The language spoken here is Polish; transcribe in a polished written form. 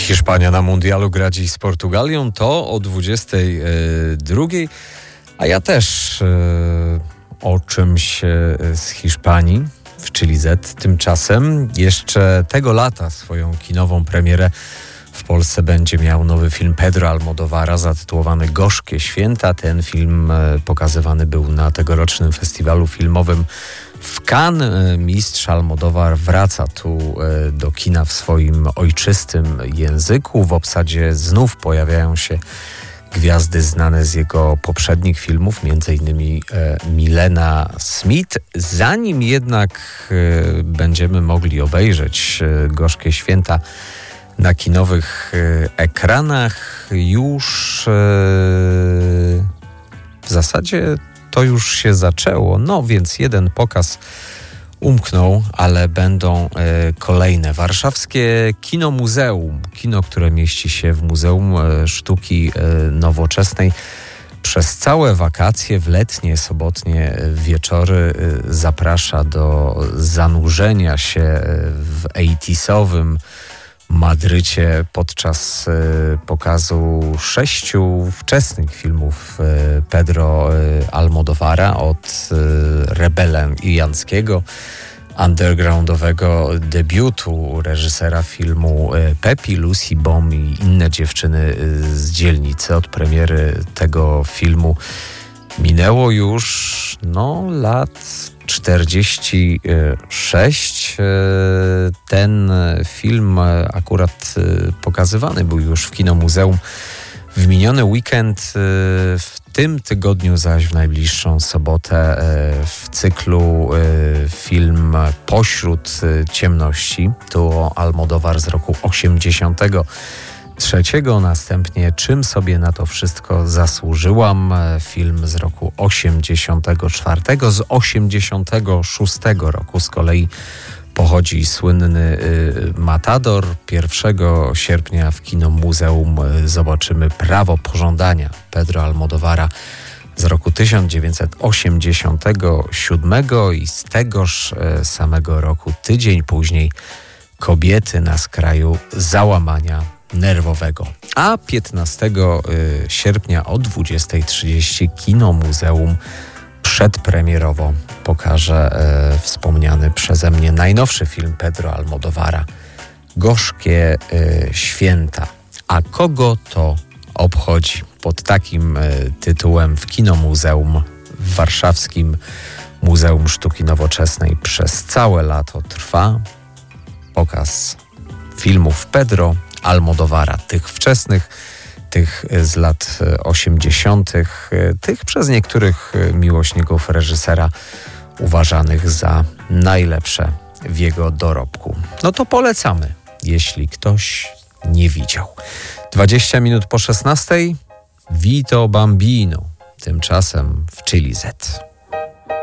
Hiszpania na mundialu gra dziś z Portugalią, to o 22:00, a ja też o czymś z Hiszpanii w Chili Z. Tymczasem jeszcze tego lata swoją kinową premierę w Polsce będzie miał nowy film Pedro Almodóvara zatytułowany Gorzkie Święta. Ten film pokazywany był na tegorocznym festiwalu filmowym w Cannes. Mistrz Almodóvar wraca tu do kina w swoim ojczystym języku. W obsadzie znów pojawiają się gwiazdy znane z jego poprzednich filmów, m.in. Milena Smith. Zanim jednak będziemy mogli obejrzeć Gorzkie Święta na kinowych ekranach, już w zasadzie to już się zaczęło. No więc jeden pokaz umknął, ale będą kolejne. Warszawskie Kino Muzeum, kino, które mieści się w Muzeum Sztuki Nowoczesnej, przez całe wakacje, w letnie, sobotnie wieczory zaprasza do zanurzenia się w 80'sowym Madrycie podczas pokazu 6 wczesnych filmów Pedro Almodóvara, od Rebela Jańskiego, undergroundowego debiutu reżysera filmu Pepi, Lucy Bomb i inne dziewczyny z dzielnicy. Od premiery tego filmu minęło już lat 46. Ten film akurat pokazywany był już w Kino Muzeum w miniony weekend. W tym tygodniu zaś w najbliższą sobotę w cyklu film Pośród ciemności. To Almodóvar z roku 83. Następnie Czym sobie na to wszystko zasłużyłam, film z roku 84. Z 86 roku z kolei pochodzi słynny Matador. 1 sierpnia w Kino Muzeum zobaczymy Prawo pożądania Pedro Almodóvara z roku 1987 i z tegoż samego roku, tydzień później, Kobiety na skraju załamania nerwowego. A 15 sierpnia o 20:30 Kino Muzeum przedpremierowo pokaże wspomniany przeze mnie najnowszy film Pedro Almodóvara Gorzkie Święta. A kogo to obchodzi? Pod takim tytułem w Kino Muzeum w warszawskim Muzeum Sztuki Nowoczesnej przez całe lato trwa pokaz filmów Pedro Almodóvara, tych wczesnych, tych z lat 80., tych przez niektórych miłośników reżysera uważanych za najlepsze w jego dorobku. No to polecamy, jeśli ktoś nie widział. 20 minut po 16:00. Vito Bambino, tymczasem w Chili Z.